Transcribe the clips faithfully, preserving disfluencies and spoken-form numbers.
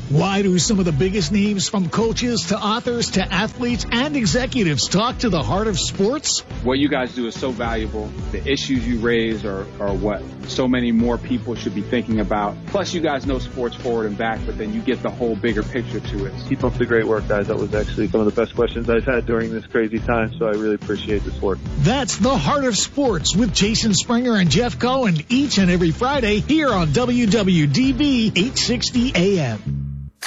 Why do some of the biggest names, from coaches to authors to athletes and executives, talk to the heart of sports? What you guys do is so valuable. The issues you raise are, are what so many more people should be thinking about. Plus, you guys know sports forward and back, but then you get the whole bigger picture to it. Keep up the great work, guys. That was actually some of the best questions I've had during this crazy time, so I really appreciate this work. That's The Heart of Sports with Jason Springer and Jeff Cohen each and every Friday here on W W D B eight sixty A M.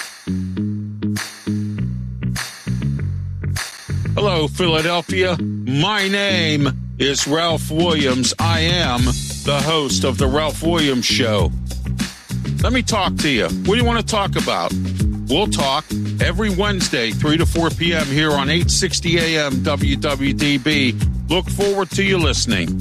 Hello, Philadelphia. My name is Ralph Williams. I am the host of The Ralph Williams Show. Let me talk to you. What do you want to talk about? We'll talk every Wednesday, three to four p.m. here on eight sixty A M W W D B. Look forward to you listening.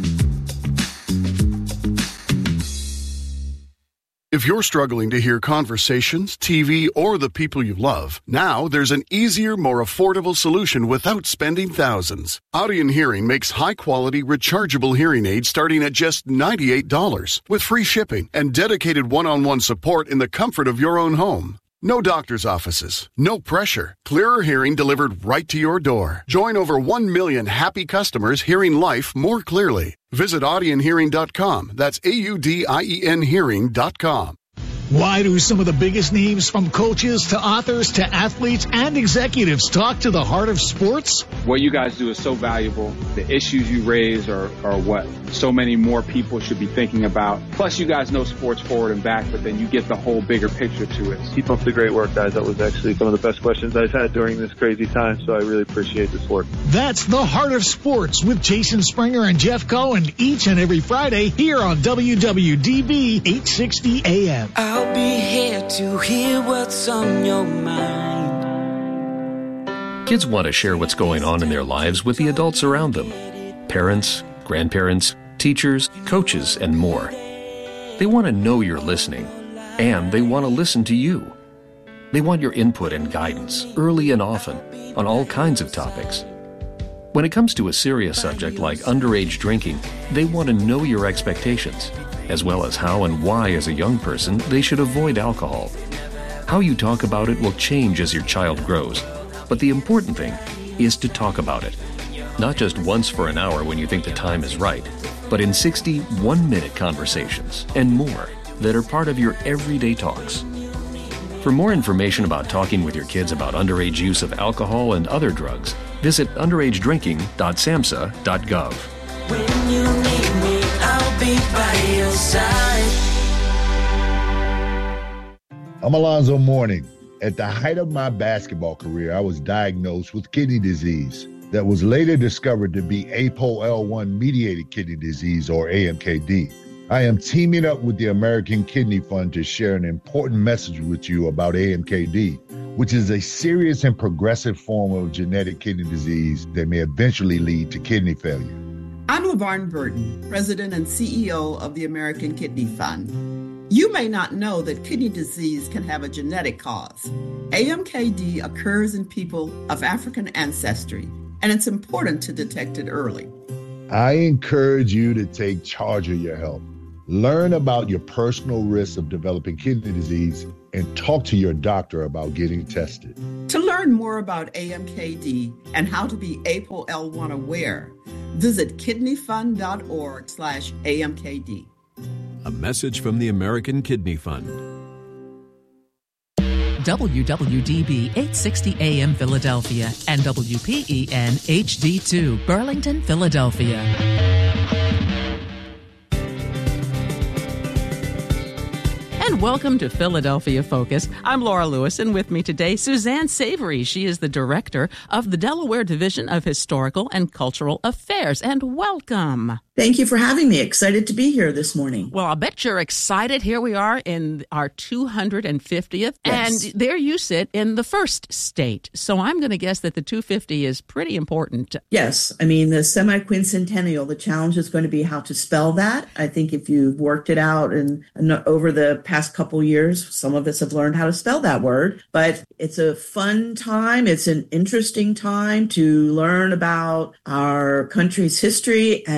If you're struggling to hear conversations, T V, or the people you love, now there's an easier, more affordable solution without spending thousands. Audien Hearing makes high-quality, rechargeable hearing aids starting at just ninety-eight dollars with free shipping and dedicated one-on-one support in the comfort of your own home. No doctor's offices, no pressure. Clearer hearing delivered right to your door. Join over one million happy customers hearing life more clearly. Visit audien hearing dot com. That's A U D I E N hearing dot com. Why do some of the biggest names, from coaches to authors to athletes and executives, talk to the heart of sports? What you guys do is so valuable. The issues you raise are, are what so many more people should be thinking about. Plus, you guys know sports forward and back, but then you get the whole bigger picture to it. Keep up the great work, guys. That was actually some of the best questions I've had during this crazy time, so I really appreciate this work. That's The Heart of Sports with Jason Springer and Jeff Cohen each and every Friday here on W W D B eight sixty A M. I'll be here to hear what's on your mind. Kids want to share what's going on in their lives with the adults around them. Parents, grandparents, teachers, coaches, and more. They want to know you're listening, and they want to listen to you. They want your input and guidance, early and often, on all kinds of topics. When it comes to a serious subject like underage drinking, they want to know your expectations, as well as how and why, as a young person, they should avoid alcohol. How you talk about it will change as your child grows, but the important thing is to talk about it. Not just once for an hour when you think the time is right, but in sixty one-minute conversations and more that are part of your everyday talks. For more information about talking with your kids about underage use of alcohol and other drugs, visit underage drinking dot samhsa dot gov. When you need me, I'll be by your side. I'm Alonzo Mourning. At the height of my basketball career, I was diagnosed with kidney disease that was later discovered to be A P O L one mediated kidney disease, or A M K D. I am teaming up with the American Kidney Fund to share an important message with you about A M K D, which is a serious and progressive form of genetic kidney disease that may eventually lead to kidney failure. I'm LaVarn Burton, President and C E O of the American Kidney Fund. You may not know that kidney disease can have a genetic cause. A M K D occurs in people of African ancestry, and it's important to detect it early. I encourage you to take charge of your health. Learn about your personal risks of developing kidney disease and talk to your doctor about getting tested. To learn more about A M K D and how to be A P O L one aware, visit kidneyfund.org slash AMKD. A message from the American Kidney Fund. W W D B eight sixty A M Philadelphia and W P E N H D two Burlington, Philadelphia. And welcome to Philadelphia Focus. I'm Laura Lewis, and with me today, Suzanne Savory. She is the director of the Delaware Division of Historical and Cultural Affairs. And welcome. Thank you for having me. Excited to be here this morning. Well, I bet you're excited. Here we are in our two hundred fiftieth, yes. And there you sit in the first state. So I'm going to guess that the two hundred fifty is pretty important. Yes. I mean, the semi-quincentennial, the challenge is going to be how to spell that. I think if you've worked it out and, and over the past couple years, some of us have learned how to spell that word. But it's a fun time. It's an interesting time to learn about our country's history and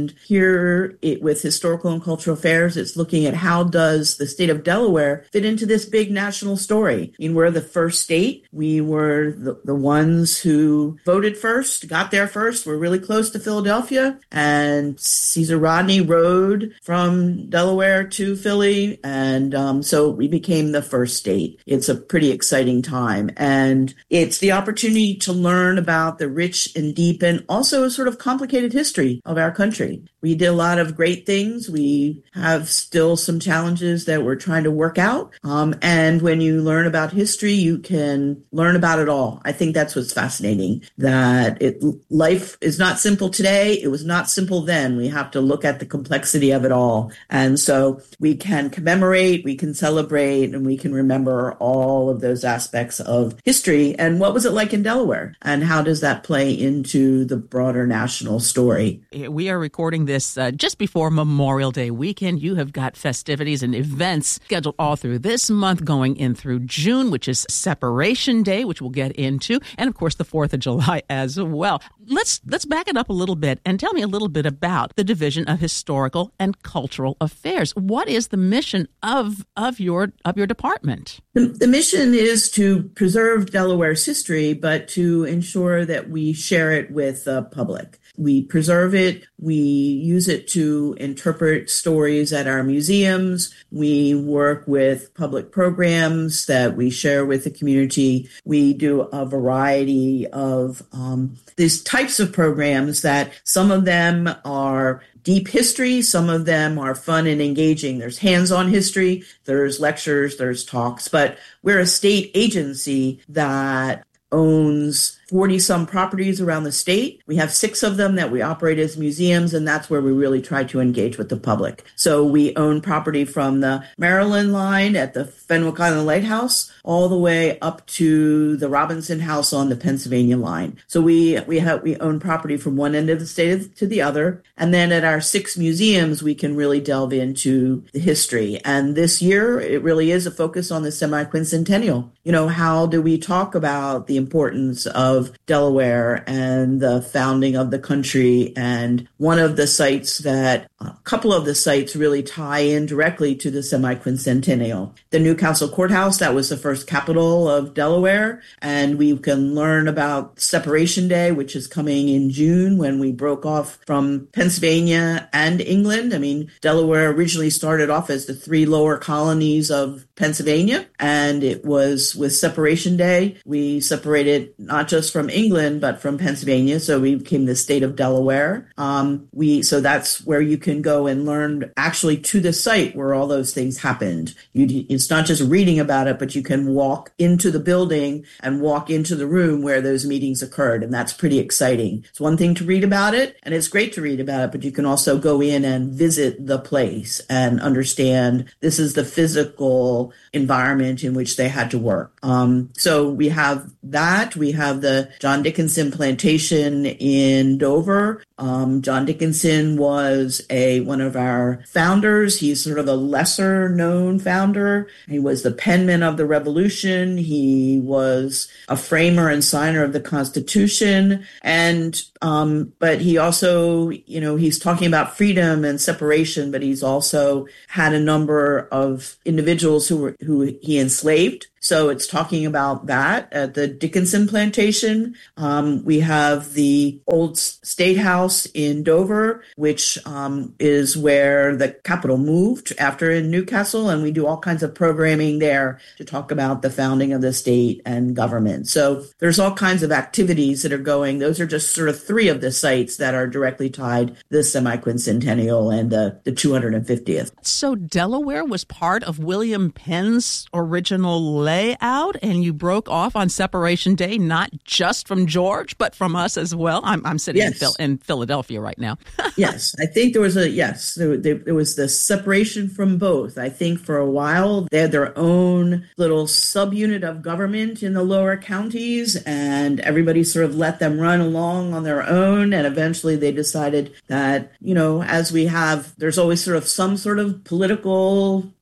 And here it, with historical and cultural affairs, it's looking at how does the state of Delaware fit into this big national story. I mean, we're the first state. We were the, the ones who voted first, got there first. We're really close to Philadelphia. And Caesar Rodney rode from Delaware to Philly. And um, so we became the first state. It's a pretty exciting time. And it's the opportunity to learn about the rich and deep and also a sort of complicated history of our country. We did a lot of great things. We have still some challenges that we're trying to work out. Um, and when you learn about history, you can learn about it all. I think that's what's fascinating, that it, life is not simple today. It was not simple then. We have to look at the complexity of it all. And so we can commemorate, we can celebrate, and we can remember all of those aspects of history. And what was it like in Delaware? And how does that play into the broader national story? We are recording this uh, just before Memorial Day weekend. You have got festivities and events scheduled all through this month, going in through June, which is Separation Day, which we'll get into, and of course the fourth of July as well. Let's let's back it up a little bit and tell me a little bit about the Division of Historical and Cultural Affairs. What is the mission of of your of your department? The, the mission is to preserve Delaware's history, but to ensure that we share it with the public. We preserve it. We use it to interpret stories at our museums. We work with public programs that we share with the community. We do a variety of um, these types of programs that some of them are deep history. Some of them are fun and engaging. There's hands-on history. There's lectures. There's talks. But we're a state agency that owns forty-some properties around the state. We have six of them that we operate as museums, and that's where we really try to engage with the public. So we own property from the Maryland line at the Fenwick Island Lighthouse all the way up to the Robinson House on the Pennsylvania line. So we we have we own property from one end of the state to the other. And then at our six museums, we can really delve into the history. And this year, it really is a focus on the semi-quincentennial. You know, how do we talk about the importance of of Delaware and the founding of the country? And one of the sites that, a couple of the sites really tie in directly to the semi-quincentennial. The Newcastle Courthouse, that was the first capital of Delaware. And we can learn about Separation Day, which is coming in June when we broke off from Pennsylvania and England. I mean, Delaware originally started off as the three lower colonies of Pennsylvania. And it was with Separation Day, we separated not just from England, but from Pennsylvania. So we became the state of Delaware. Um, we so that's where you can go and learn actually to the site where all those things happened. You, it's not just reading about it, but you can walk into the building and walk into the room where those meetings occurred. And that's pretty exciting. It's one thing to read about it, and it's great to read about it, but you can also go in and visit the place and understand this is the physical environment in which they had to work. Um, so we have that. We have the John Dickinson Plantation in Dover. Um, John Dickinson was a one of our founders. He's sort of a lesser known founder. He was the penman of the Revolution. He was a framer and signer of the Constitution. And um, but he also, you know, he's talking about freedom and separation, but he's also had a number of individuals who were who he enslaved. So it's talking about that at the Dickinson Plantation. Um, we have the old State House in Dover, which um, is where the capital moved after in Newcastle. And we do all kinds of programming there to talk about the founding of the state and government. So there's all kinds of activities that are going. Those are just sort of three of the sites that are directly tied to the semi-quincentennial and the, the two hundred fiftieth. So Delaware was part of William Penn's original layout, and you broke off on Separation Day, not just from George, but from us as well. I'm, I'm sitting yes. in, Phil, in Philadelphia right now. Yes, I think there was a, yes, there, there, there was the separation from both. I think for a while they had their own little subunit of government in the lower counties, and everybody sort of let them run along on their own. And eventually they decided that, you know, as we have, there's always sort of some sort of political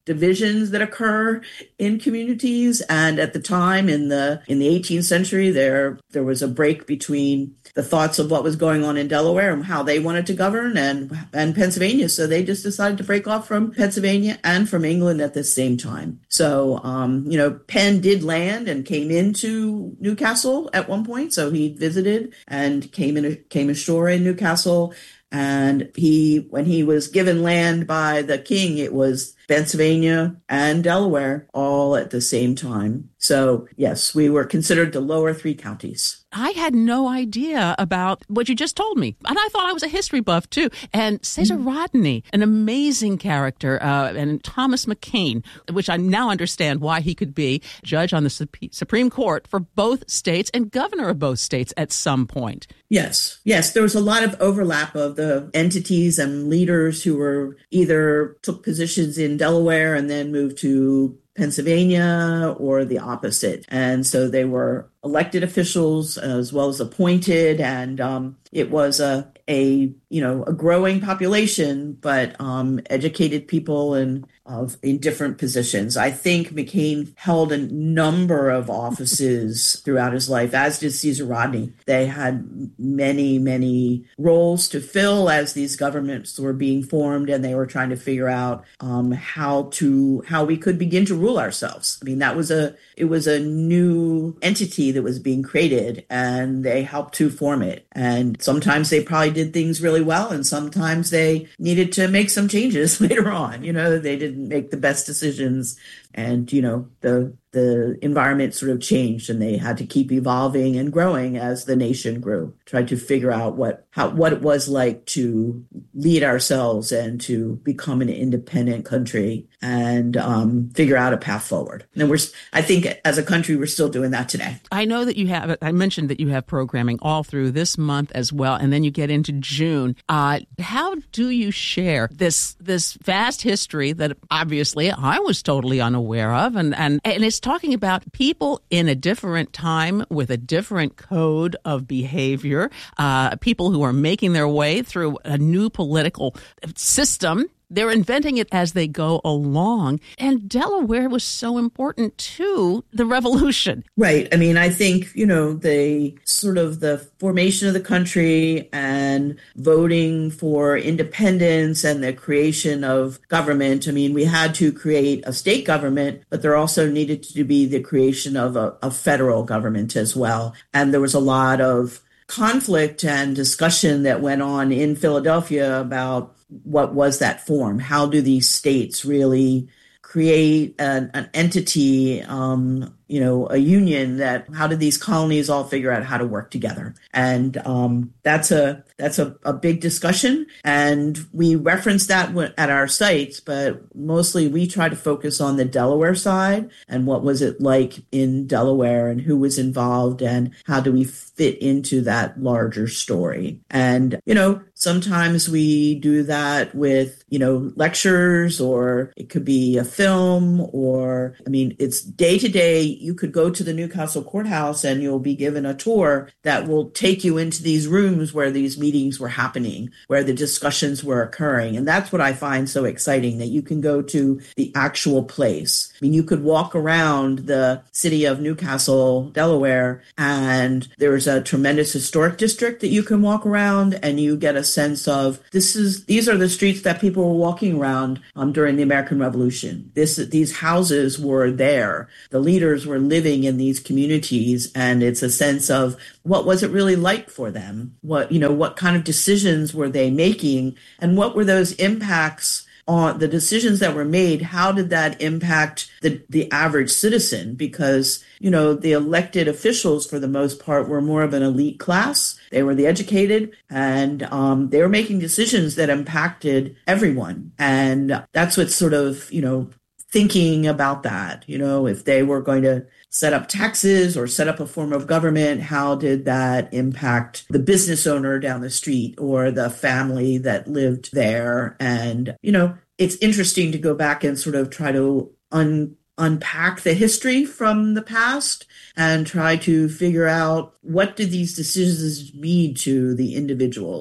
divisions that occur in communities. And at the time in the in the eighteenth century, there there was a break between the thoughts of what was going on in Delaware and how they wanted to govern and and Pennsylvania. So they just decided to break off from Pennsylvania and from England at the same time. So, um, you know, Penn did land and came into Newcastle at one point. So he visited and came in came ashore in Newcastle. And he, when he was given land by the king, it was Pennsylvania and Delaware all at the same time. So, yes, we were considered the lower three counties. I had no idea about what you just told me. And I thought I was a history buff, too. And Caesar mm-hmm. Rodney, an amazing character, uh, and Thomas McCain, which I now understand why he could be judge on the Supreme Court for both states and governor of both states at some point. Yes. Yes, there was a lot of overlap of the entities and leaders who were either took positions in Delaware and then moved to Pennsylvania or the opposite. And so they were elected officials as well as appointed. And um, it was a, a, you know, a growing population, but um, educated people and of in different positions. I think McCain held a number of offices throughout his life, as did Caesar Rodney. They had many, many roles to fill as these governments were being formed, and they were trying to figure out um, how to how we could begin to rule ourselves. I mean, that was a it was a new entity that was being created, and they helped to form it. And sometimes they probably did things really well, and sometimes they needed to make some changes later on. You know, they didn't make the best decisions, and you know the the environment sort of changed, and they had to keep evolving and growing as the nation grew. Tried to figure out what how what it was like to lead ourselves and to become an independent country and um, figure out a path forward. And we're I think as a country we're still doing that today. I know that you have. I mentioned that you have programming all through this month as well, and then you get into June. Uh, how do you share this this vast history that obviously I was totally unaware of, and and and it's talking about people in a different time with a different code of behavior, uh, people who are making their way through a new political system. They're inventing it as they go along. And Delaware was so important to the revolution. Right. I mean, I think, you know, the sort of the formation of the country and voting for independence and the creation of government. I mean, we had to create a state government, but there also needed to be the creation of a, a federal government as well. And there was a lot of conflict and discussion that went on in Philadelphia about what was that form? How do these states really create an, an entity, um, you know, a union that, how did these colonies all figure out how to work together? And um, that's a that's a, a big discussion. And we reference that at our sites, but mostly we try to focus on the Delaware side and what was it like in Delaware and who was involved and how do we fit into that larger story. And, you know, sometimes we do that with, you know, lectures, or it could be a film, or, I mean, it's day to day. You could go to the Newcastle courthouse and you'll be given a tour that will take you into these rooms where these meetings were happening, where the discussions were occurring. And that's what I find so exciting, that you can go to the actual place. I mean, you could walk around the city of Newcastle, Delaware, and there's a tremendous historic district that you can walk around, and you get a sense of this is these are the streets that people were walking around um, during the American Revolution. This these houses were there. The leaders were living in these communities, and it's a sense of what was it really like for them? What you know, what kind of decisions were they making, and what were those impacts on the decisions that were made? How did that impact the, the average citizen? Because, you know, the elected officials, for the most part, were more of an elite class. They were the educated, and um, they were making decisions that impacted everyone. And that's what's sort of, you know, thinking about that. You know, if they were going to set up taxes or set up a form of government, how did that impact the business owner down the street or the family that lived there? And, you know, it's interesting to go back and sort of try to un- unpack the history from the past and try to figure out what did these decisions mean to the individuals.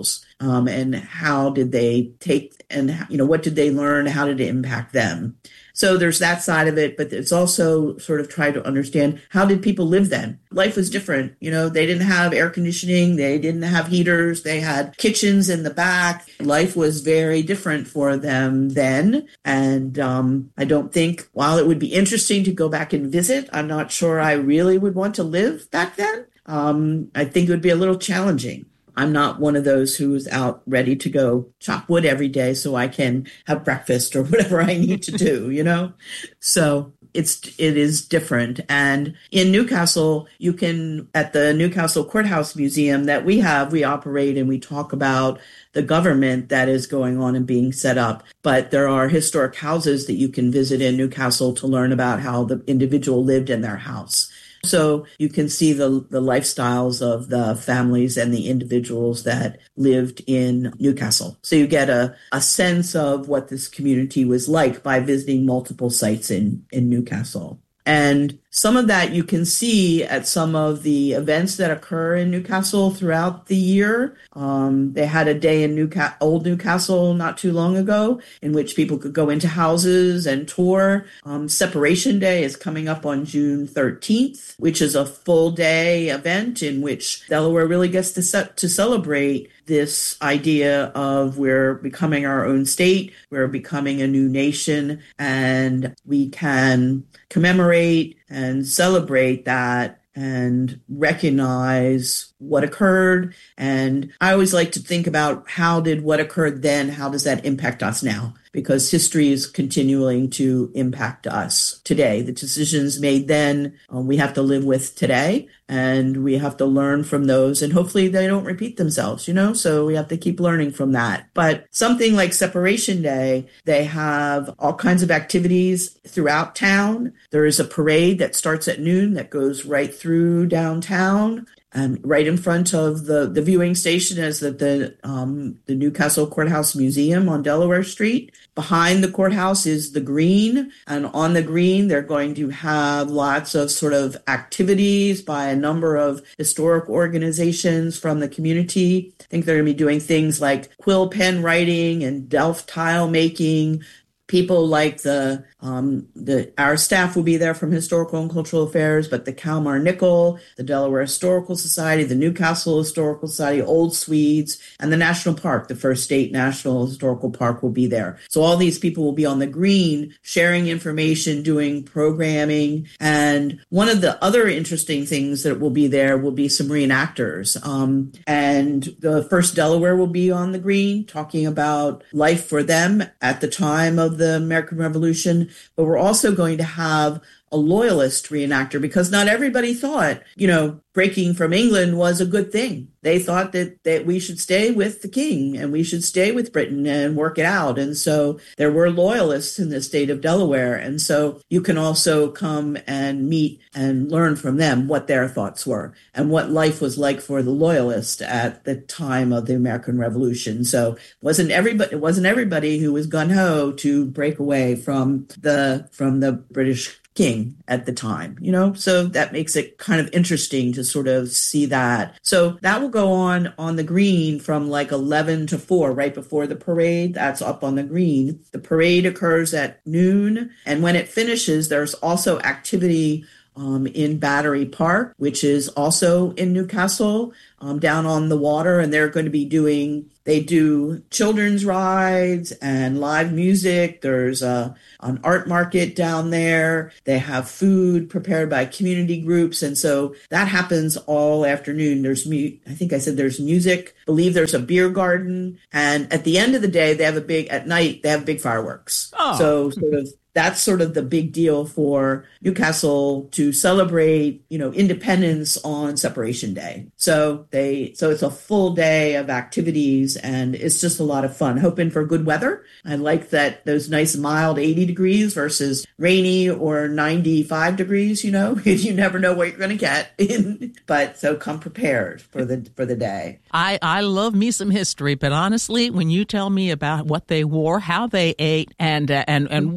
um, and how did they take, and, you know, what did they learn? How did it impact them? So there's that side of it, but it's also sort of try to understand, how did people live then? Life was different. You know, they didn't have air conditioning. They didn't have heaters. They had kitchens in the back. Life was very different for them then. And um, I don't think, while it would be interesting to go back and visit, I'm not sure I really would want to live back then. Um, I think it would be a little challenging. I'm not one of those who's out ready to go chop wood every day so I can have breakfast or whatever I need to do, you know? So it's, it is different. And in Newcastle, you can, at the Newcastle Courthouse Museum that we have, we operate and we talk about the government that is going on and being set up. But there are historic houses that you can visit in Newcastle to learn about how the individual lived in their house. So you can see the, the lifestyles of the families and the individuals that lived in Newcastle. So you get a, a sense of what this community was like by visiting multiple sites in, in Newcastle. And some of that you can see at some of the events that occur in Newcastle throughout the year. Um, they had a day in Newca- Old Newcastle not too long ago in which people could go into houses and tour. Um, Separation Day is coming up on June thirteenth, which is a full day event in which Delaware really gets to, set, to celebrate this idea of we're becoming our own state, we're becoming a new nation, and we can commemorate and celebrate that and recognize what occurred. And I always like to think about, how did what occurred then, how does that impact us now? Because history is continuing to impact us today. The decisions made then, um, we have to live with today, and we have to learn from those, and hopefully they don't repeat themselves, you know? So we have to keep learning from that. But something like Separation Day, they have all kinds of activities throughout town. There is a parade that starts at noon that goes right through downtown. Um, right in front of the, the viewing station is the, the, um, the Newcastle Courthouse Museum on Delaware Street. Behind the courthouse is the green, and on the green they're going to have lots of sort of activities by a number of historic organizations from the community. I think they're going to be doing things like quill pen writing and Delft tile making. People like the, um, the, our staff will be there from Historical and Cultural Affairs, but the Kalmar Nickel, the Delaware Historical Society, the Newcastle Historical Society, Old Swedes, and the National Park, the First State National Historical Park, will be there. So all these people will be on the green, sharing information, doing programming. And one of the other interesting things that will be there will be some reenactors. Um, and the First Delaware will be on the green, talking about life for them at the time of the American Revolution, but we're also going to have a loyalist reenactor, because not everybody thought, you know, breaking from England was a good thing. They thought that, that we should stay with the king and we should stay with Britain and work it out. And so there were loyalists in the state of Delaware. And so you can also come and meet and learn from them what their thoughts were and what life was like for the loyalists at the time of the American Revolution. So it wasn't everybody, it wasn't everybody who was gung-ho to break away from the, from the British king at the time, you know, so that makes it kind of interesting to sort of see that. So that will go on on the green from like eleven to four, right before the parade. That's up on the green. The parade occurs at noon. And when it finishes, there's also activity Um, in Battery Park, which is also in Newcastle, um, down on the water. And they're going to be doing, they do children's rides and live music. There's a, an art market down there. They have food prepared by community groups. And so that happens all afternoon. There's, mu- I think I said there's music. I believe there's a beer garden. And at the end of the day, they have a big, at night, they have big fireworks. Oh. So sort of, that's sort of the big deal for Newcastle to celebrate, you know, independence on Separation Day. So they, so it's a full day of activities, and it's just a lot of fun. Hoping for good weather. I like that those nice mild eighty degrees versus rainy or ninety-five degrees. You know, you never know what you're going to get. But so come prepared for the for the day. I I love me some history, but honestly, when you tell me about what they wore, how they ate, and uh, and and what were the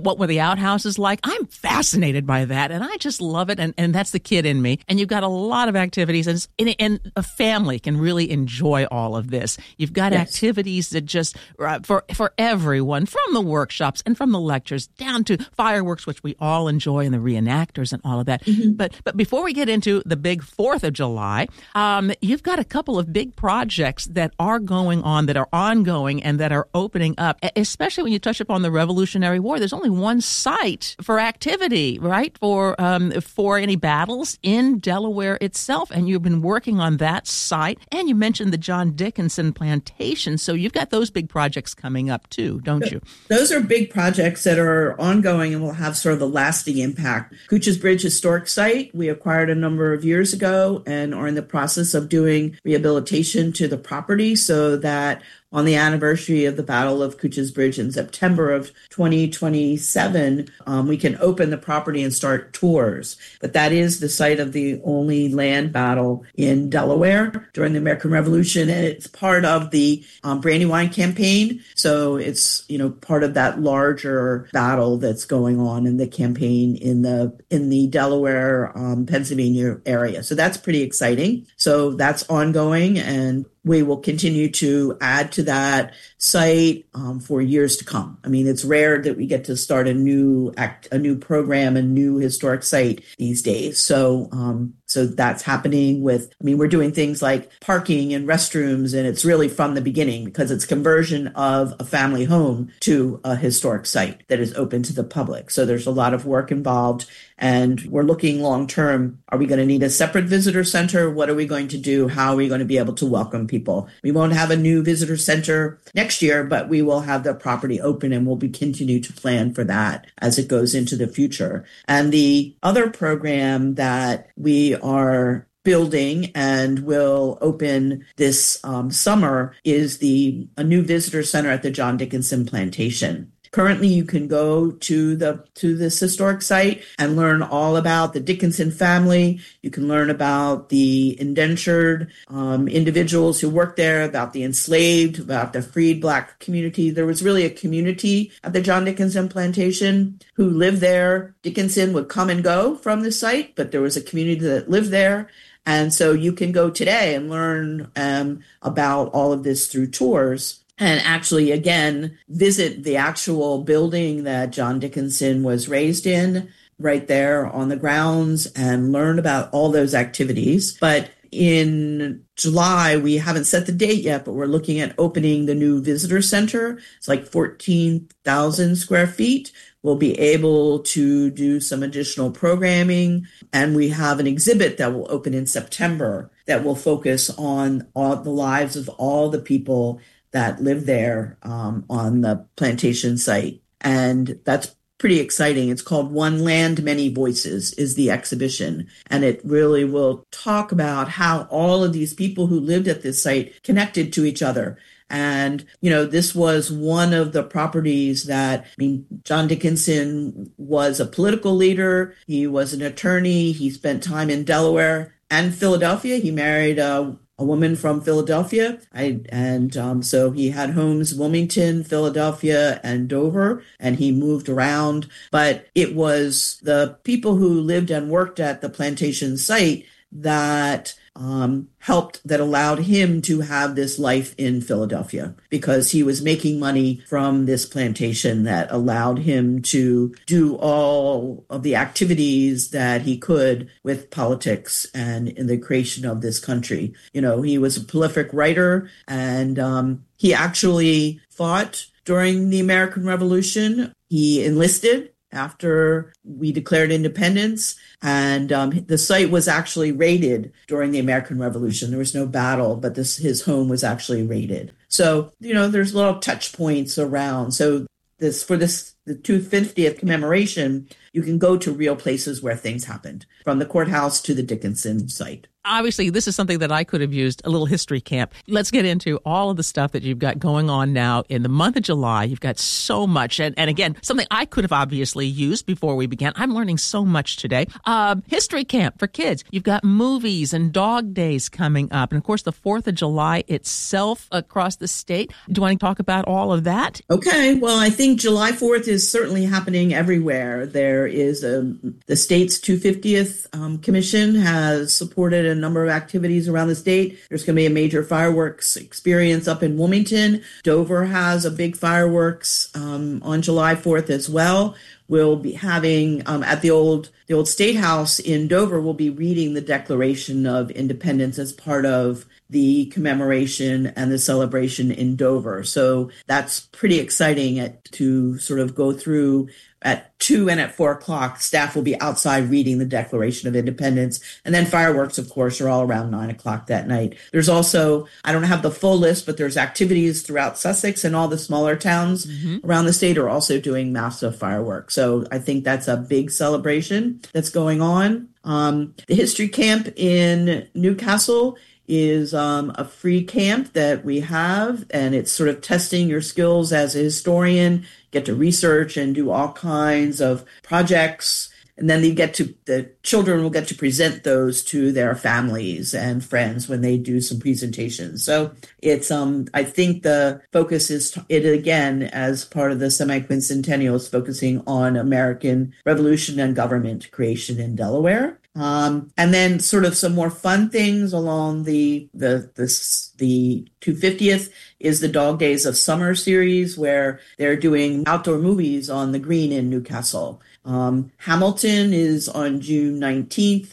outhouse is like. I'm fascinated by that, and I just love it, and, and that's the kid in me. And you've got a lot of activities, and, and, and a family can really enjoy all of this. You've got yes. activities that just, uh, for, for everyone, from the workshops and from the lectures down to fireworks, which we all enjoy, and the reenactors and all of that. Mm-hmm. But but before we get into the big fourth of July, um, you've got a couple of big projects that are going on, that are ongoing, and that are opening up, especially when you touch upon the Revolutionary War. There's only one site for activity, right, for um, for any battles in Delaware itself, and you've been working on that site. And you mentioned the John Dickinson Plantation, so you've got those big projects coming up too, don't you? Those are big projects that are ongoing and will have sort of the lasting impact. Cooch's Bridge Historic Site, we acquired a number of years ago and are in the process of doing rehabilitation to the property so that on the anniversary of the Battle of Cooch's Bridge in September of twenty twenty-seven, um, we can open the property and start tours. But that is the site of the only land battle in Delaware during the American Revolution, and it's part of the um, Brandywine campaign. So it's, you know, part of that larger battle that's going on in the campaign in the in the Delaware, um, Pennsylvania area. So that's pretty exciting. So that's ongoing, and we will continue to add to that site um, for years to come. I mean, it's rare that we get to start a new act, a new program, a new historic site these days. So, um, so that's happening with, I mean, we're doing things like parking and restrooms, and it's really from the beginning because it's conversion of a family home to a historic site that is open to the public. So there's a lot of work involved, and we're looking long term. Are we going to need a separate visitor center? What are we going to do? How are we going to be able to welcome people? We won't have a new visitor center next year, but we will have the property open, and we'll be continue to plan for that as it goes into the future. And the other program that we are building and will open this um, summer is the a new visitor center at the John Dickinson Plantation. Currently, you can go to the to this historic site and learn all about the Dickinson family. You can learn about the indentured um, individuals who worked there, about the enslaved, about the freed Black community. There was really a community at the John Dickinson Plantation who lived there. Dickinson would come and go from the site, but there was a community that lived there. And so you can go today and learn um, about all of this through tours. And actually, again, visit the actual building that John Dickinson was raised in right there on the grounds and learn about all those activities. But in July, we haven't set the date yet, but we're looking at opening the new visitor center. It's like fourteen thousand square feet. We'll be able to do some additional programming. And we have an exhibit that will open in September that will focus on all the lives of all the people that live there um, on the plantation site. And that's pretty exciting. It's called One Land, Many Voices is the exhibition. And it really will talk about how all of these people who lived at this site connected to each other. And, you know, this was one of the properties that, I mean, John Dickinson was a political leader. He was an attorney. He spent time in Delaware and Philadelphia. He married a a woman from Philadelphia. I, and um, so he had homes, Wilmington, Philadelphia, and Dover, and he moved around. But it was the people who lived and worked at the plantation site that um, helped, that allowed him to have this life in Philadelphia, because he was making money from this plantation that allowed him to do all of the activities that he could with politics and in the creation of this country. You know, he was a prolific writer, and um, he actually fought during the American Revolution. He enlisted after we declared independence, and um, the site was actually raided during the American Revolution. There was no battle, but this his home was actually raided. So, you know, there's little touch points around. So this for this the two hundred fiftieth commemoration, you can go to real places where things happened, from the courthouse to the Dickinson site. obviously, this is something that I could have used, a little history camp. Let's get into all of the stuff that you've got going on now in the month of July. You've got so much. And, and again, something I could have obviously used before we began. I'm learning so much today. Uh, history camp for kids. You've got movies and dog days coming up. And of course, the fourth of July itself across the state. Do you want to talk about all of that? Okay. Well, I think July fourth is certainly happening everywhere. There is a, the state's two hundred fiftieth um, commission has supported a number of activities around the state. There's going to be a major fireworks experience up in Wilmington. Dover has a big fireworks um, on July fourth as well. We'll be having um, at the old the old State House in Dover, we'll be reading the Declaration of Independence as part of the commemoration and the celebration in Dover. So that's pretty exciting at, to sort of go through at two and at four o'clock. Staff will be outside reading the Declaration of Independence. And then fireworks, of course, are all around nine o'clock that night. There's also, I don't have the full list, but there's activities throughout Sussex, and all the smaller towns mm-hmm. around the state are also doing massive fireworks. So I think that's a big celebration that's going on. Um, the History Camp in Newcastle is um, a free camp that we have, and it's sort of testing your skills as a historian, get to research and do all kinds of projects. And then they get to, the children will get to present those to their families and friends when they do some presentations. So it's, um, I think the focus is, it again, as part of the semi-quincentennial, is focusing on American Revolution and government creation in Delaware. Um, and then sort of some more fun things along the, the, the, the two hundred fiftieth is the Dog Days of Summer series, where they're doing outdoor movies on the green in Newcastle. Um, Hamilton is on June nineteenth.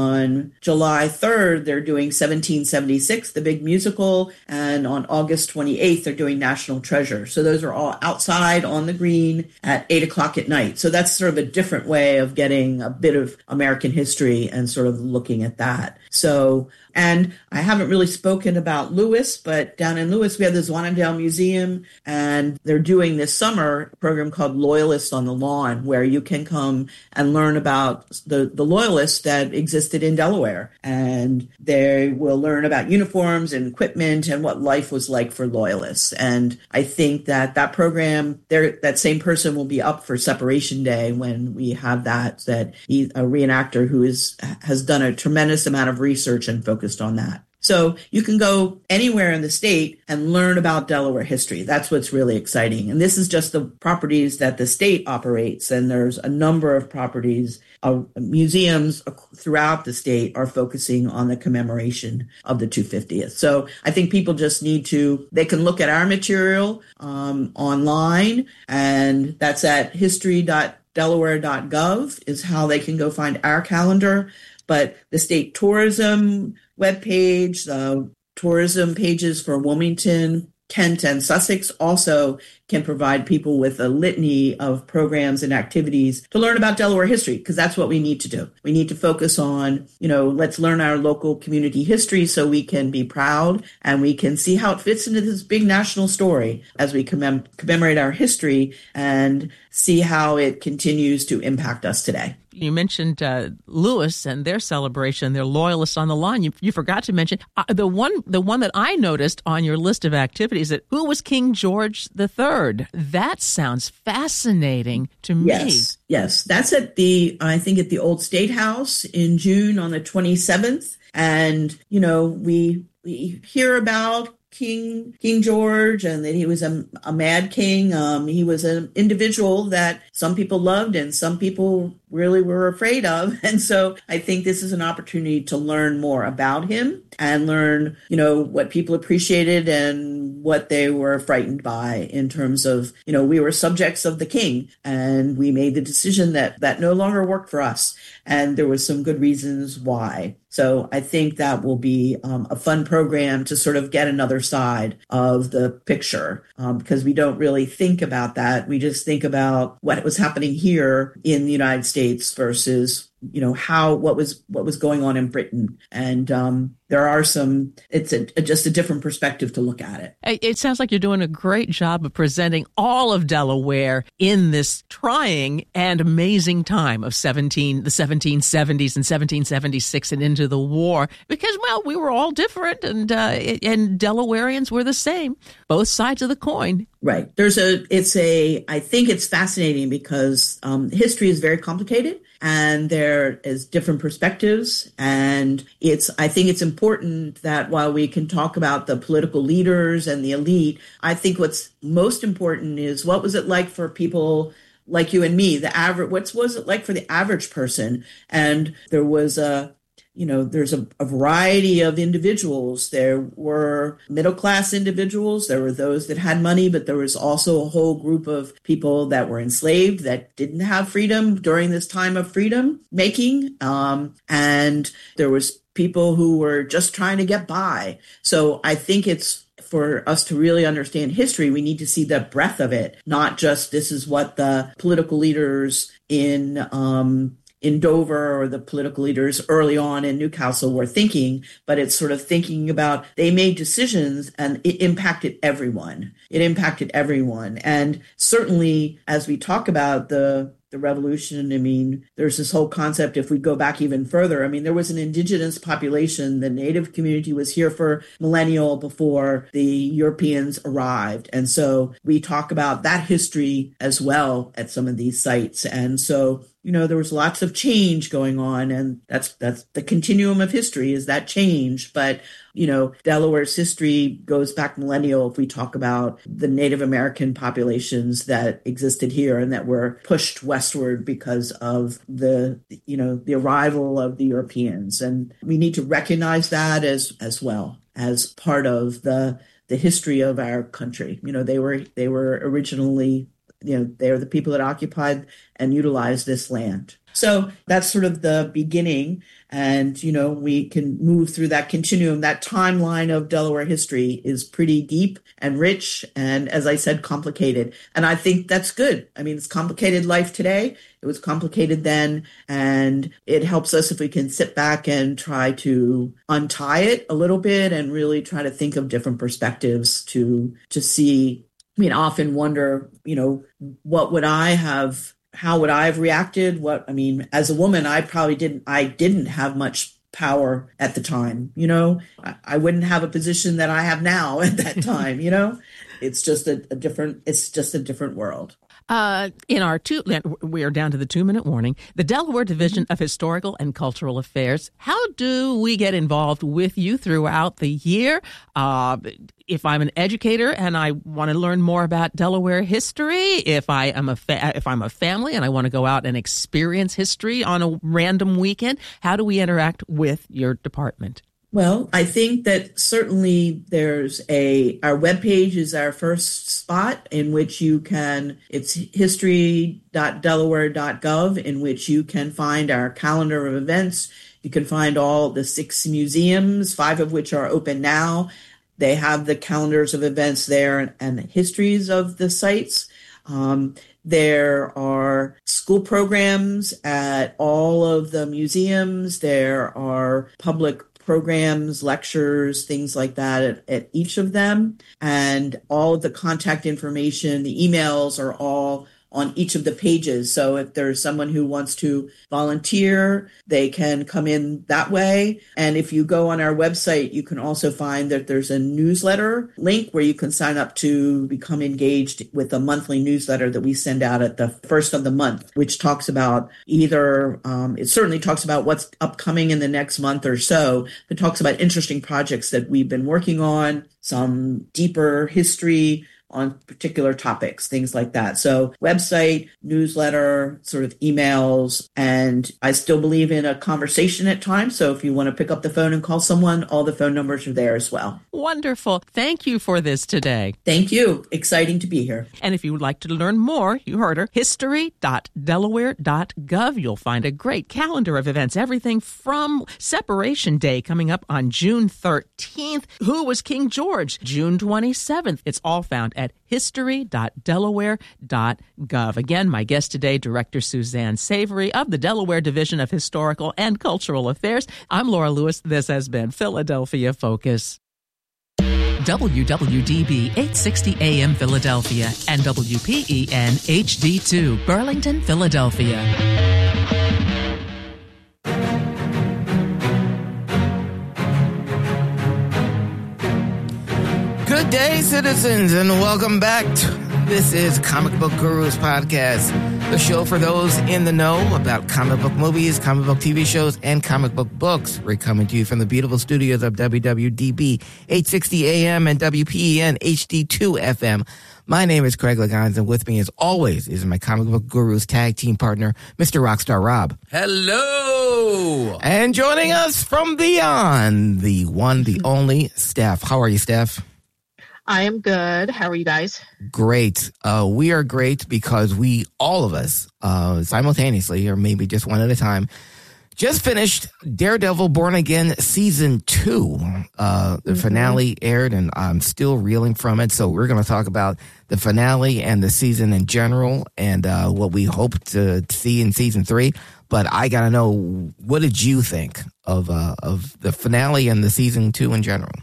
On July third, they're doing seventeen seventy-six, the big musical. And on August twenty-eighth, they're doing National Treasure. So those are all outside on the green at eight o'clock at night. So that's sort of a different way of getting a bit of American history and sort of looking at that. So, and I haven't really spoken about Lewis, but down in Lewis, we have the Zwannendale Museum, and they're doing this summer a program called Loyalists on the Lawn, where you can come and learn about the, the Loyalists that existed in Delaware. And they will learn about uniforms and equipment and what life was like for Loyalists. And I think that that program, there, that same person will be up for Separation Day when we have that, that he, a reenactor who is, has done a tremendous amount of research and focused on that. So you can go anywhere in the state and learn about Delaware history. That's what's really exciting. And this is just the properties that the state operates. And there's a number of properties, uh, museums throughout the state are focusing on the commemoration of the two hundred fiftieth. So I think people just need to, they can look at our material um, online, and that's at history dot delaware dot gov is how they can go find our calendar. But the state tourism webpage, the tourism pages for Wilmington, Kent, and Sussex also can provide people with a litany of programs and activities to learn about Delaware history, because that's what we need to do. We need to focus on, you know, let's learn our local community history so we can be proud and we can see how it fits into this big national story as we commem- commemorate our history and see how it continues to impact us today. You mentioned uh, Lewis and their celebration, their Loyalists on the Lawn. You, you forgot to mention uh, the one the one that I noticed on your list of activities, that who was King George the Third? That sounds fascinating to me. Yes, yes. That's at the, I think at the Old State House in June on the twenty-seventh. And, you know, we we hear about King King George and that he was a, a mad king. Um, he was an individual that some people loved and some people really were afraid of. And so I think this is an opportunity to learn more about him and learn, you know, what people appreciated and what they were frightened by in terms of, you know, we were subjects of the king and we made the decision that that no longer worked for us. And there was some good reasons why. So I think that will be um, a fun program to sort of get another side of the picture um, because we don't really think about that. We just think about what was happening here in the United States versus you know, how, what was, what was going on in Britain. And um, there are some, it's a, a, just a different perspective to look at it. It sounds like you're doing a great job of presenting all of Delaware in this trying and amazing time of seventeen, the seventeen seventies and seventeen seventy-six and into the war, because, well, we were all different and, uh, and Delawareans were the same, both sides of the coin. Right. There's a, it's a, I think it's fascinating because um, history is very complicated and there is different perspectives. And it's, I think it's important that while we can talk about the political leaders and the elite, I think what's most important is what was it like for people like you and me, the average, what was it like for the average person? And there was a, you know, there's a, a variety of individuals. There were middle-class individuals. There were those that had money, but there was also a whole group of people that were enslaved that didn't have freedom during this time of freedom making. Um, and there was people who were just trying to get by. So I think it's, for us to really understand history, we need to see the breadth of it, not just this is what the political leaders in um, in Dover or the political leaders early on in Newcastle were thinking, but it's sort of thinking about they made decisions and it impacted everyone. It impacted everyone. And certainly as we talk about the the revolution, I mean, there's this whole concept, if we go back even further, I mean, there was an indigenous population. The native community was here for millennial before the Europeans arrived. And so we talk about that history as well at some of these sites. And so, you know, there was lots of change going on, and that's that's the continuum of history is that change. But, you know, Delaware's history goes back millennial if we talk about the Native American populations that existed here and that were pushed westward because of the, you know, the arrival of the Europeans. And we need to recognize that as as well as part of the the history of our country. You know, they were they were originally, you know, they are the people that occupied and utilized this land. So that's sort of the beginning. And, you know, we can move through that continuum. That timeline of Delaware history is pretty deep and rich. And as I said, complicated. And I think that's good. I mean, it's complicated life today. It was complicated then. And it helps us if we can sit back and try to untie it a little bit and really try to think of different perspectives to, to see. I mean, I often wonder, you know, what would I have, how would I have reacted? What, I mean, as a woman, I probably didn't, I didn't have much power at the time, you know, I, I wouldn't have a position that I have now at that time, you know, it's just a, a different, it's just a different world. Uh, in our two, we are down to the two-minute warning. The Delaware Division of Historical and Cultural Affairs. How do we get involved with you throughout the year? Uh, if I'm an educator and I want to learn more about Delaware history, if I am a fa- if I'm a family and I want to go out and experience history on a random weekend, how do we interact with your department? Well, I think that certainly there's a, our webpage is our first spot in which you can, it's history dot delaware dot gov, in which you can find our calendar of events. You can find all the six museums, five of which are open now. They have the calendars of events there and, and the histories of the sites. Um, there are school programs at all of the museums. There are public programs, lectures, things like that at, at each of them. And all of the contact information, the emails are all on each of the pages. So if there's someone who wants to volunteer, they can come in that way. And if you go on our website, you can also find that there's a newsletter link where you can sign up to become engaged with a monthly newsletter that we send out at the first of the month, which talks about either, um, it certainly talks about what's upcoming in the next month or so. It talks about interesting projects that we've been working on, some deeper history on particular topics, things like that. So website, newsletter, sort of emails, and I still believe in a conversation at times. So if you want to pick up the phone and call someone, all the phone numbers are there as well. Wonderful. Thank you for this today. Thank you. Exciting to be here. And if you would like to learn more, you heard her, history dot delaware dot gov. You'll find a great calendar of events, everything from Separation Day coming up on June thirteenth. Who was King George? June twenty-seventh. It's all found at history dot delaware dot gov. Again, my guest today, Director Suzanne Savory of the Delaware Division of Historical and Cultural Affairs. I'm Laura Lewis. This has been Philadelphia Focus. W W D B eight sixty A M Philadelphia and W P E N H D two Burlington, Philadelphia. Good day, citizens, and welcome back. To, this is Comic Book Gurus Podcast, the show for those in the know about comic book movies, comic book T V shows, and comic book books. We're coming to you from the beautiful studios of W W D B eight sixty A M and W P E N H D two F M. My name is Craig Lagans, and with me, as always, is my Comic Book Gurus tag team partner, Mister Rockstar Rob. Hello! And joining us from beyond, the one, the only, Steph. How are you, Steph? I am good. How are you guys? Great. Uh, we are great because we, all of us, uh, simultaneously, or maybe just one at a time, just finished Daredevil Born Again Season two. Uh, the mm-hmm. finale aired, and I'm still reeling from it. So we're going to talk about the finale and the season in general and uh, what we hope to see in Season three. But I got to know, what did you think of uh, of the finale and the Season two in general?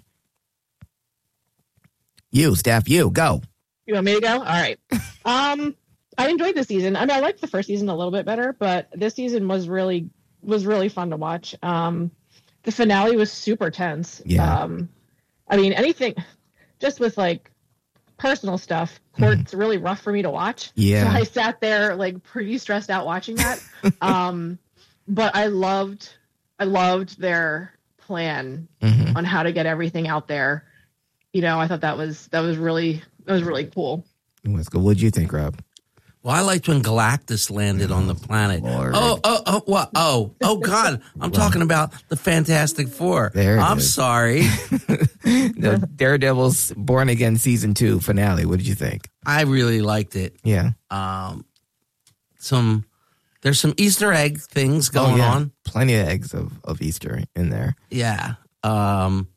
You, Steph, you, go. You want me to go? All right. Um, I enjoyed the season. I mean, I liked the first season a little bit better, but this season was really was really fun to watch. Um, the finale was super tense. Yeah. Um, I mean, anything, just with like personal stuff, Court's mm. really rough for me to watch. Yeah. So I sat there like pretty stressed out watching that. um, but I loved, I loved their plan mm-hmm. on how to get everything out there. You know, I thought that was that was really that was really cool. Let's go. What did you think, Rob? Well, I liked when Galactus landed on the planet. Lord. Oh, oh, oh, what? Oh, oh, God! I'm talking about the Fantastic Four. There it I'm is. sorry. The Daredevil's Born Again Season Two finale. What did you think? I really liked it. Yeah. Um, some there's some Easter egg things going oh, yeah. on. Plenty of eggs of, of Easter in there. Yeah. Um.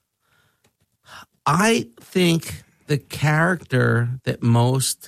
I think the character that most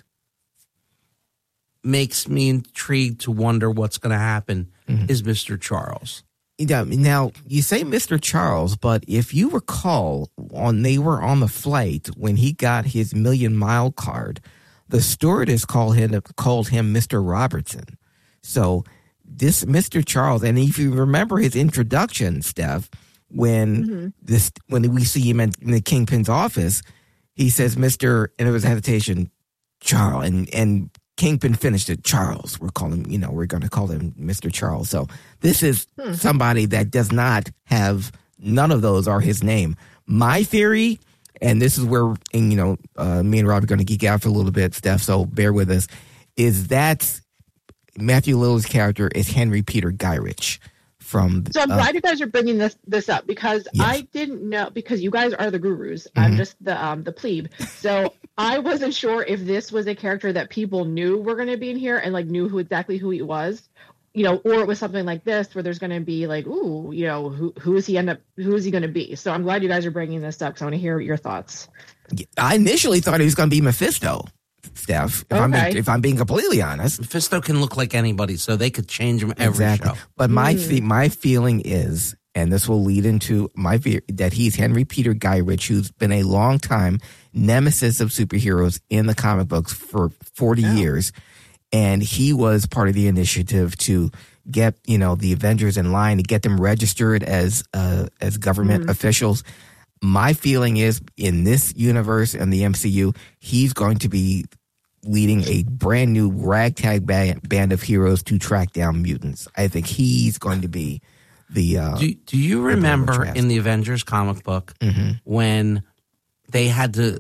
makes me intrigued to wonder what's going to happen mm-hmm. is Mister Charles. Yeah, now, you say Mister Charles, but if you recall, on they were on the flight when he got his million mile card, the stewardess called him, called him Mister Robertson. So this Mister Charles, and if you remember his introduction, Steph, when mm-hmm. this when we see him in, in the Kingpin's office, he says, Mister and there was hesitation, Charles, and and Kingpin finished it, Charles. We're calling, you know, we're going to call him Mister Charles. So this is hmm. somebody that does not have, none of those are his name. My theory, and this is where, and, you know, uh, me and Rob are going to geek out for a little bit, Steph, so bear with us, is that Matthew Lillard's character is Henry Peter Gyrich. From, so I'm uh, glad you guys are bringing this this up because yes. I didn't know, because you guys are the gurus. Mm-hmm. I'm just the um the plebe. So I wasn't sure if this was a character that people knew were going to be in here and like knew who exactly who he was, you know, or it was something like this where there's going to be like, ooh, you know, who who is he end up who is he going to be? So I'm glad you guys are bringing this up because I want to hear your thoughts. I initially thought he was going to be Mephisto. Steph, if, okay. I'm being, if I'm being completely honest. Mephisto can look like anybody, so they could change him every exactly. show. But my mm. th- my feeling is, and this will lead into my fear, that he's Henry Peter Gyrich, who's been a long time nemesis of superheroes in the comic books for forty oh. years. And he was part of the initiative to get, you know, the Avengers in line, to get them registered as uh, as government mm. officials. My feeling is, in this universe and the M C U, he's going to be leading a brand new ragtag band of heroes to track down mutants. I think he's going to be the. Uh, do, do you remember in the Avengers comic book mm-hmm. when they had to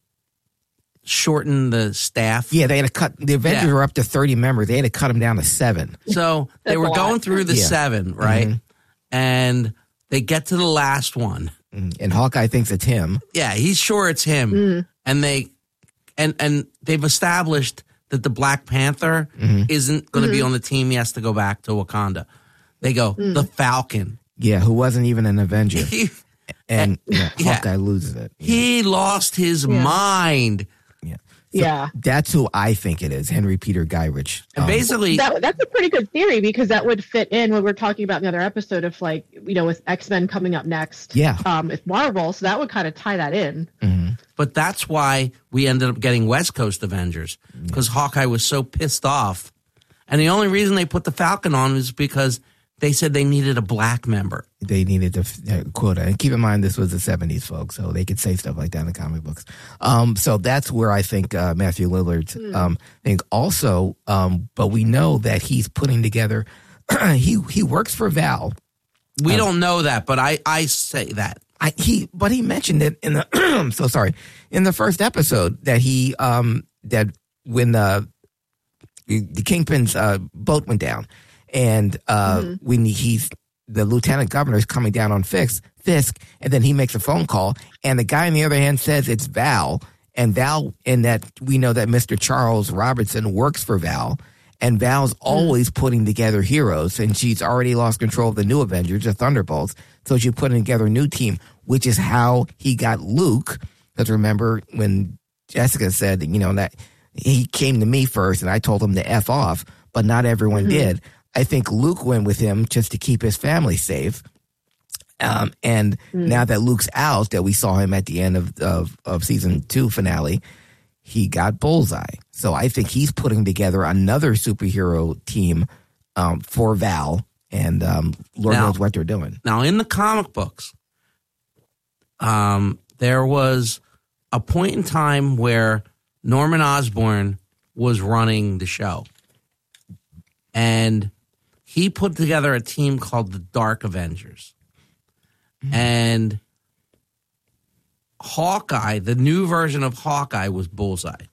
shorten the staff? Yeah, they had to cut. The Avengers yeah. were up to thirty members. They had to cut them down to seven. So they were going through the yeah. seven, right? Mm-hmm. And they get to the last one. And Hawkeye thinks it's him. Yeah, he's sure it's him. Mm. And they and and they've established that the Black Panther mm-hmm. isn't going to mm-hmm. be on the team. He has to go back to Wakanda. They go, mm. the Falcon. Yeah, who wasn't even an Avenger. He, and yeah, yeah. Hawkeye loses it. He know. lost his yeah. mind. Yeah. yeah. That's who I think it is, Henry Peter Gyrich. And Um, basically, that, that's a pretty good theory because that would fit in what we we're talking about in the other episode of like, you know, with X-Men coming up next. Yeah. Um, with Marvel. So that would kind of tie that in. Mm-hmm. But that's why we ended up getting West Coast Avengers because Hawkeye was so pissed off. And the only reason they put the Falcon on was because they said they needed a black member. They needed the uh, quota. And keep in mind, this was the seventies, folks, so they could say stuff like that in the comic books. Um, so that's where I think uh, Matthew Lillard Mm. um, think also, um, but we know that he's putting together, he he works for Val. We Um, don't know that, but I, I say that. I, he, but he mentioned it in the, I'm so sorry, in the first episode that he, um, that when the, the Kingpin's uh, boat went down and uh, Mm-hmm. when he's, the lieutenant governor is coming down on Fisk, Fisk, and then he makes a phone call and the guy on the other hand says it's Val and Val, and that we know that Mister Charles Robertson works for Val. And Val's always putting together heroes, and she's already lost control of the new Avengers, the Thunderbolts. So she's putting together a new team, which is how he got Luke. Because remember when Jessica said, you know, that he came to me first, and I told him to F off, but not everyone Mm-hmm. did. I think Luke went with him just to keep his family safe. Um, and Mm. now that Luke's out, that we saw him at the end of, of, of season two finale, he got Bullseye. So I think he's putting together another superhero team um, for Val, and um, Lord Now- knows what they're doing. Now, in the comic books, um, there was a point in time where Norman Osborn was running the show. And he put together a team called the Dark Avengers. And Hawkeye, the new version of Hawkeye was Bullseye.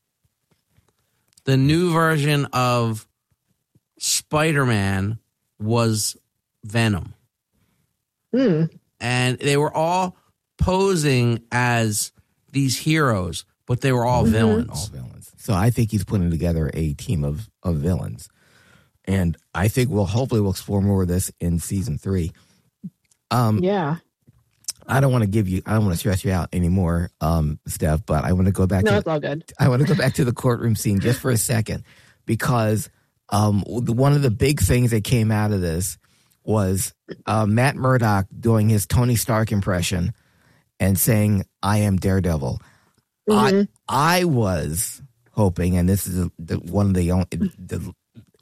The new version of Spider-Man was Venom. Mm. And they were all posing as these heroes, but they were all Mm-hmm. villains. All villains. So I think he's putting together a team of, of villains. And I think we'll hopefully we'll explore more of this in season three. Um, Yeah. I don't want to give you, I don't want to stress you out anymore, um, Steph, but I want to go back No, to it's all good. I want to go back to the courtroom scene just for a second, because um, the- one of the big things that came out of this was uh, Matt Murdock doing his Tony Stark impression and saying, "I am Daredevil." Mhm. I I was hoping, and this is the, one of the only, the,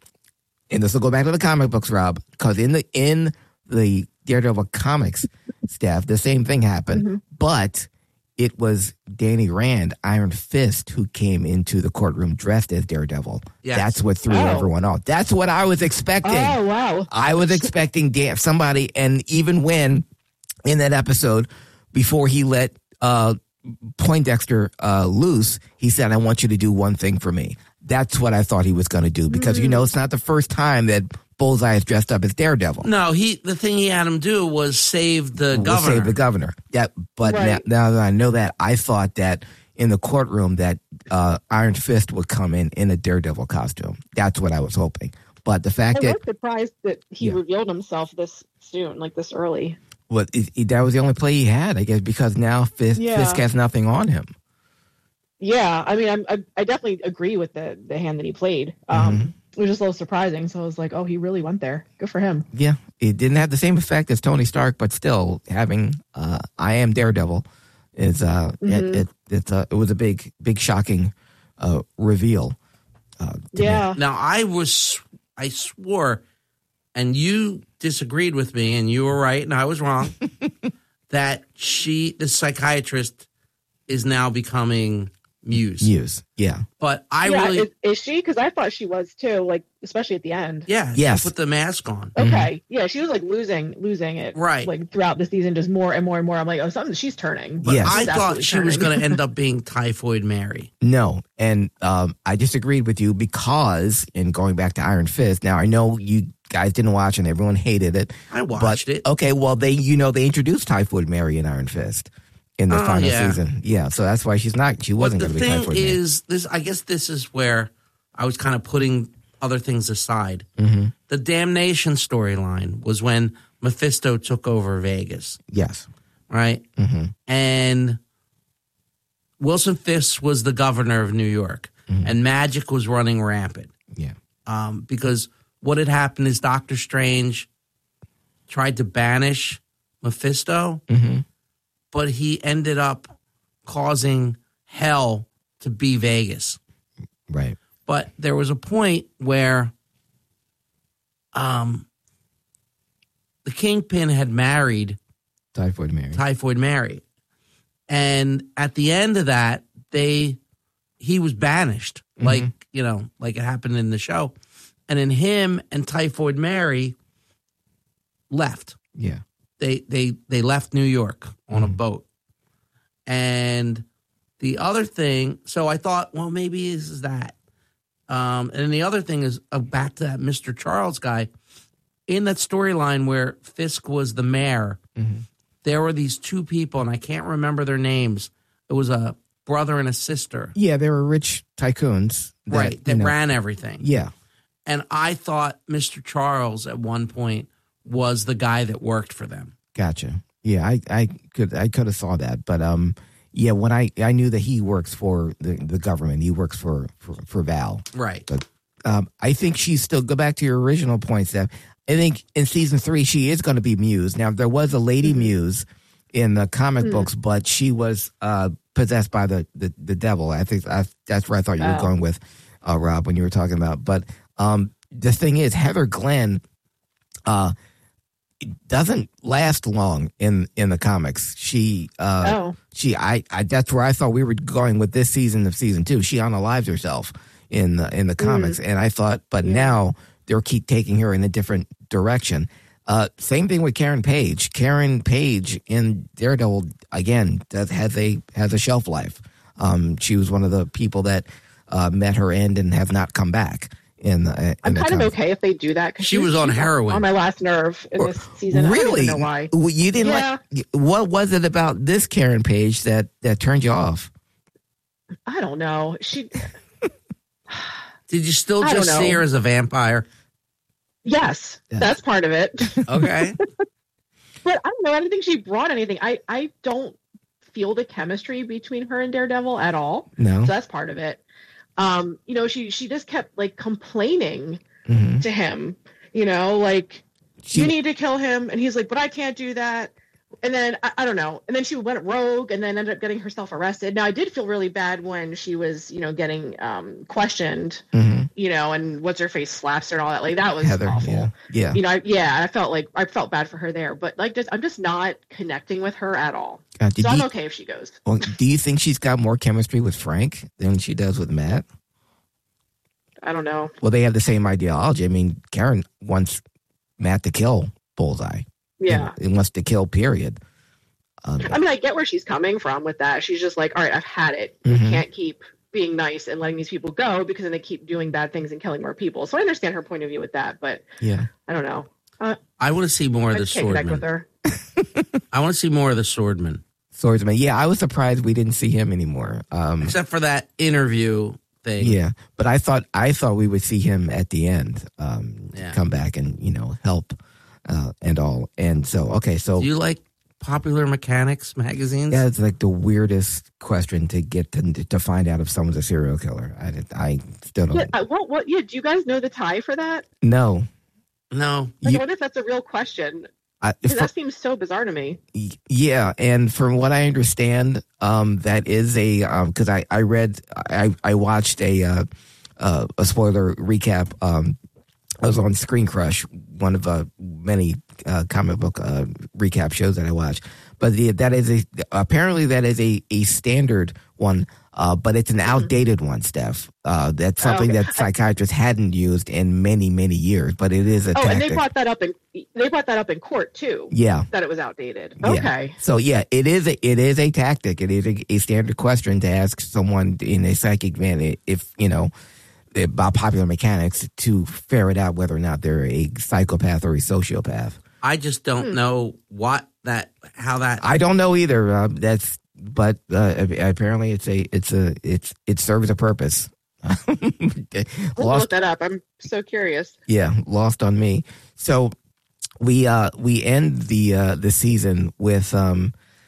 and this will go back to the comic books, Rob, because in the in the Daredevil comics, Steph, the same thing happened, Mm-hmm. but it was Danny Rand, Iron Fist, who came into the courtroom dressed as Daredevil. Yes. That's what threw Oh. everyone off. That's what I was expecting. Oh, wow. I was expecting Dan- somebody, and even when in that episode, before he let uh, Poindexter uh, loose, he said, "I want you to do one thing for me." That's what I thought he was going to do, because you know it's not the first time that Bullseye is dressed up as Daredevil. No, he the thing he had him do was save the We'll governor. save the governor. That, but Right. now, now that I know that, I thought that in the courtroom that uh, Iron Fist would come in in a Daredevil costume. That's what I was hoping. But the fact I that was surprised that he Yeah. revealed himself this soon, like this early. well, it, it- that was the only play he had, I guess, because now Fisk, Yeah. Fisk has nothing on him. Yeah, I mean, I'm, I I definitely agree with the the hand that he played. Um, Mm-hmm. It was just a little surprising, so I was like, oh, he really went there. Good for him. Yeah, it didn't have the same effect as Tony Stark, but still having uh, I am Daredevil is uh, Mhm. it, it it's a, it was a big big shocking uh, reveal. Uh, to me. Yeah. Now I was I swore, and you disagreed with me, and you were right, and I was wrong. That she, the psychiatrist, is now becoming Muse. Muse, yeah. But I yeah, really, is, is she? Because I thought she was too. Like, especially at the end. yeah, Yes. she put the mask on. Okay. Yeah, she was like losing losing it. Right. Like throughout the season, just more and more and more. I'm like, oh, something. She's turning. But Yes. I She's thought absolutely she was turning. going to end up being Typhoid Mary. No, and um, I disagreed with you because, in going back to Iron Fist, now I know you guys didn't watch and everyone hated it. I watched but, it. Okay, well, they you know they introduced Typhoid Mary in Iron Fist in the Oh, final yeah. season. Yeah, so that's why she's not. She But wasn't the going to be thing Typhoid Mary. is, this. I guess this is where I was kind of putting other things aside. Mhm. The Damnation storyline was when Mephisto took over Vegas, Yes. right? hmm And Wilson Fisk was the governor of New York, mm-hmm. and magic was running rampant. Yeah. Um, because what had happened is Doctor Strange tried to banish Mephisto, mm-hmm. but he ended up causing hell to be Vegas. Right. But there was a point where um, the Kingpin had married Typhoid Mary. Typhoid Mary. And at the end of that, they he was banished, mm-hmm. like, you know, like it happened in the show. And then him and Typhoid Mary left. Yeah. They they they left New York on mm-hmm. a boat. And the other thing, so I thought, well, maybe this is that. Um, and then the other thing is uh, back to that Mister Charles guy. In that storyline where Fisk was the mayor, mm-hmm. there were these two people, and I can't remember their names. It was a brother and a sister. Yeah, they were rich tycoons. That, right, that you know, ran everything. Yeah. And I thought Mister Charles at one point was the guy that worked for them. Gotcha. Yeah, I, I could I could have saw that. But um yeah, when I, I knew that he works for the, the government. He works for, for, for Val. Right. But um I think she's still, go back to your original point, Steph. I think in season three, she is going to be Muse. Now, there was a Lady mm-hmm. Muse in the comic mm-hmm. books, but she was uh, possessed by the, the, the devil. I think I, that's where I thought you oh. were going with, uh, Rob, when you were talking about. But um, the thing is, Heather Glenn uh, doesn't last long in, in the comics. She, uh, oh. she, I, I, that's where I thought we were going with this season of season two. She unalives herself in the in the comics, mm-hmm. and I thought, but yeah. now they'll keep taking her in a different direction. Uh, same thing with Karen Page. Karen Page in Daredevil, again, that has a has a shelf life. Um, she was one of the people that uh, met her end and have not come back. In the, in I'm the kind comics. of okay if they do that. She was on heroin. On my last nerve in this season. Really? I don't even know why. You didn't yeah. like? What was it about this Karen Page that that turned you off? I don't know. She. Did you still just see her as a vampire? Yes, yeah. That's part of it. Okay. But I don't know. I don't think she brought anything. I, I don't feel the chemistry between her and Daredevil at all. No. So that's part of it. Um, you know, she, she just kept like complaining mm-hmm. to him, you know, like, she, you need to kill him. And he's like, but I can't do that. And then, I, I don't know. And then she went rogue and then ended up getting herself arrested. Now, I did feel really bad when she was, you know, getting um, questioned, mm-hmm. you know, and what's her face slaps her and all that. Like, that was Heather, awful. Yeah. yeah. You know, I, yeah, I felt like, I felt bad for her there. But, like, just, I'm just not connecting with her at all. Uh, so I'm you, okay if she goes. Well, do you think she's got more chemistry with Frank than she does with Matt? I don't know. Well, they have the same ideology. I mean, Karen wants Matt to kill Bullseye. Yeah. He wants to kill, period. Um, I mean, I get where she's coming from with that. She's just like, all right, I've had it. Mm-hmm. You can't keep being nice and letting these people go because then they keep doing bad things and killing more people. So I understand her point of view with that, but yeah, I don't know. Uh, I want to see more of I the can't connect with Swordman. her. I want to see more of the Swordman. Swordsman. Yeah, I was surprised we didn't see him anymore. Um, Except for that interview thing. Yeah, but I thought I thought we would see him at the end, um, yeah. come back and you know help uh, and all. And so, okay, so do you like Popular Mechanics magazines? Yeah, it's like the weirdest question to get to, to find out if someone's a serial killer. I I still don't. Yeah, uh, what what? Yeah, do you guys know the tie for that? No, no. Like, You- I wonder if that's a real question. I, Because for- that seems so bizarre to me. Yeah, and from what I understand, um, that is a because I I read I I watched a uh, uh, a spoiler recap. Um, I was on Screen Crush, one of uh, many uh, comic book uh, recap shows that I watch. But the, that is a apparently that is a, a standard one, uh, but it's an outdated one, Steph. Uh, that's something Oh, okay. that psychiatrists hadn't used in many many years, but it is a Oh, tactic. and they brought that up in they brought that up in court too. Yeah. that it was outdated. Yeah. Okay. So yeah, it is a it is a tactic. It is a, a standard question to ask someone in a psychic man if you know about Popular Mechanics to ferret out whether or not they're a psychopath or a sociopath. I just don't Hmm. know what that how that. I don't know either. Uh, that's but uh, apparently it's a it's a it's it serves a purpose. We'll Lost, look that up. I'm so curious. yeah, lost on me. So we uh we end the uh the season with um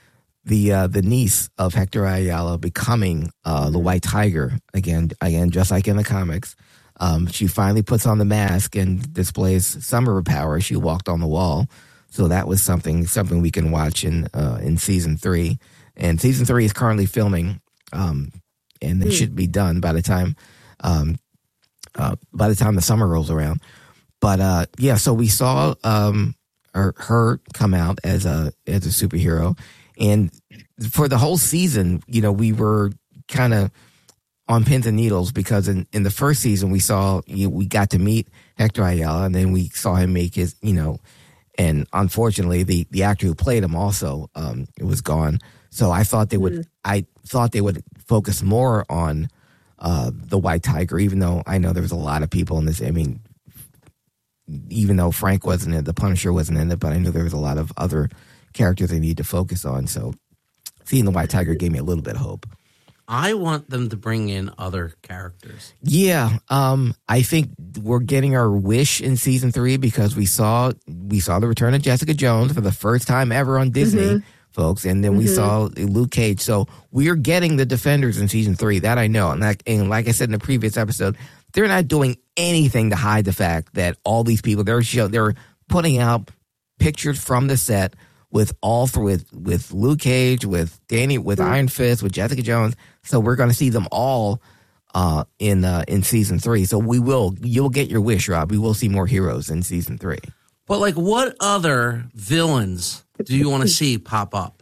the uh, the niece of Hector Ayala becoming uh, the White Tiger again, again, just like in the comics. Um, she finally puts on the mask and displays some of her power. She walked on the wall, so that was something something we can watch in uh, in season three. And season three is currently filming, um, and it mm. should be done by the time um, uh, by the time the summer rolls around. But uh, yeah, so we saw um, her, her come out as a as a superhero, and for the whole season, you know, we were kind of on pins and needles because in, in the first season we saw you know, we got to meet Hector Ayala, and then we saw him make his you know, and unfortunately the, the actor who played him also um, was gone. So I thought they would mm. I thought they would focus more on uh, the White Tiger, even though I know there was a lot of people in this. I mean, even though Frank wasn't in it, the Punisher wasn't in it, but I knew there was a lot of other characters they need to focus on. So seeing the White Tiger gave me a little bit of hope. I want them to bring in other characters. Yeah, um, I think we're getting our wish in season three because we saw we saw the return of Jessica Jones for the first time ever on Disney, mm-hmm. folks, and then mm-hmm. we saw Luke Cage. So we're getting the Defenders in season three. That I know, and like, and like I said in the previous episode, they're not doing anything to hide the fact that all these people they're show, they're putting out pictures from the set with all for with with Luke Cage, with Danny, with mm-hmm. Iron Fist, with Jessica Jones. So we're going to see them all uh, in uh, in season three. So we will you'll get your wish, Rob. We will see more heroes in season three. But like, what other villains do you want to see pop up?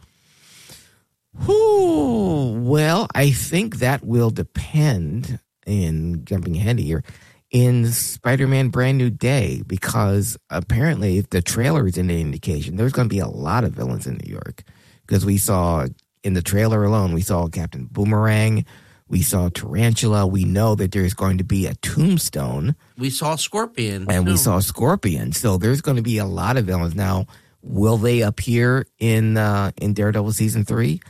Ooh, well, I think that will depend. In jumping ahead here, in Spider-Man Brand New Day, because apparently if the trailer is any indication, there's going to be a lot of villains in New York. Because we saw in the trailer alone, we saw Captain Boomerang, we saw Tarantula, we know that there's going to be a Tombstone. We saw Scorpion. And too. we saw Scorpion. So there's going to be a lot of villains. Now, will they appear in uh, in Daredevil season three?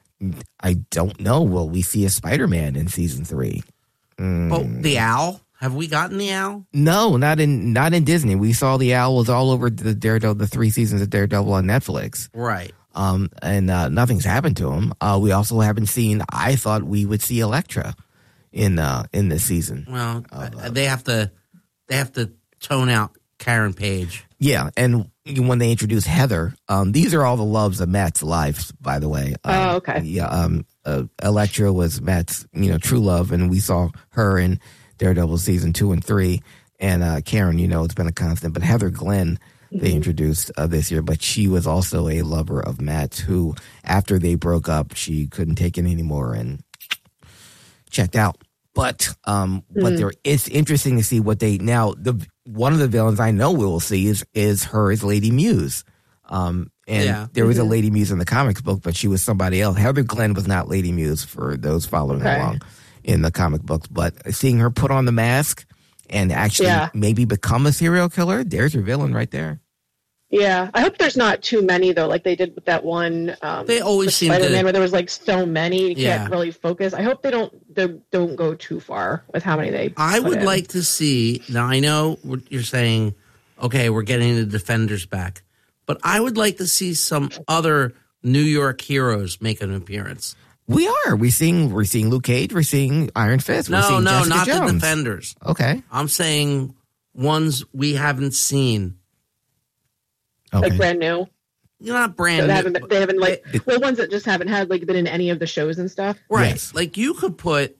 I don't know. Will we see a Spider-Man in season three? Mm. Oh, the owl? Have we gotten the owl? No, not in not in Disney. We saw the owl was all over the Daredevil, the three seasons of Daredevil on Netflix. Right. Um, and uh, nothing's happened to him. Uh, we also haven't seen. I thought we would see Elektra in uh, in this season. Well, uh, they have to they have to tone out Karen Page. Yeah, and when they introduce Heather, um, these are all the loves of Matt's life, by the way. Um, oh, okay. Yeah, um, uh, Elektra was Matt's, you know, true love, and we saw her in Daredevil season two and three. And uh, Karen, you know, it's been a constant. But Heather Glenn, mm-hmm. they introduced uh, this year, but she was also a lover of Matt's, who, after they broke up, she couldn't take it anymore and checked out. But um, mm-hmm. but there, it's interesting to see what they now. The one of the villains I know we will see is is her as Lady Muse. Um, and yeah. there was mm-hmm. a Lady Muse in the comics book, but she was somebody else. Heather Glenn was not Lady Muse for those following okay. along in the comic books. But seeing her put on the mask and actually yeah. maybe become a serial killer, there's your villain right there. Yeah, I hope there's not too many though, like they did with that one. Um, they always seem Spider-Man to, where there was like so many, you yeah. can't really focus. I hope they don't they don't go too far with how many they. I put would in. like to see. Now I know what you're saying. Okay, we're getting the Defenders back, but I would like to see some other New York heroes make an appearance. We are. We're seeing. We're seeing Luke Cage. We're seeing Iron Fist. We're No, seeing no, Jessica not Jones. the Defenders. Okay, I'm saying ones we haven't seen. Okay. Like brand new. You're not brand So they new. haven't, they haven't like well ones that just haven't had like been in any of the shows and stuff. Right. Yes. Like you could put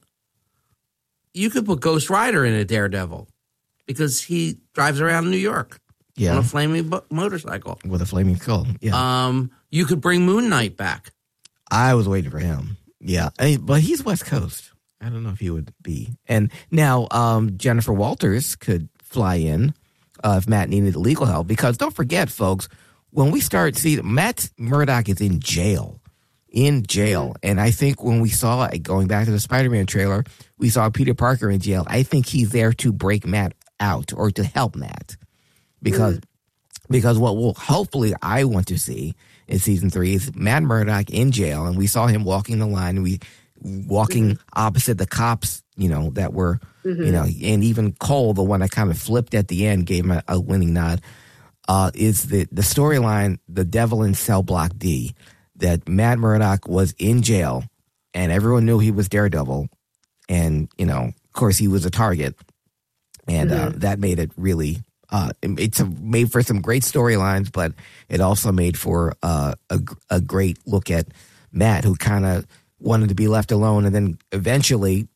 you could put Ghost Rider in a Daredevil because he drives around New York Yeah, on a flaming bo- motorcycle. with a flaming skull. Yeah, Um, you could bring Moon Knight back. I was waiting for him. Yeah, I- but he's West Coast. I don't know if he would be. And now um, Jennifer Walters could fly in uh, if Matt needed legal help. Because don't forget, folks, when we start seeing Matt Murdock is in jail, in jail. And I think when we saw, going back to the Spider-Man trailer, we saw Peter Parker in jail. I think he's there to break Matt out or to help Matt. Because, mm-hmm. because what will hopefully I want to see in season three is Matt Murdock in jail. And we saw him walking the line. We walking mm-hmm. opposite the cops, you know, that were, mm-hmm. you know, and even Cole, the one that kind of flipped at the end, gave him a, a winning nod. Uh, is the, the storyline, The Devil in Cell Block D. that Matt Murdock was in jail, and everyone knew he was Daredevil, and you know, of course, he was a target, and mm-hmm. uh, that made it really. Uh, it's a, made for some great storylines, but it also made for uh, a a great look at Matt, who kind of wanted to be left alone, and then eventually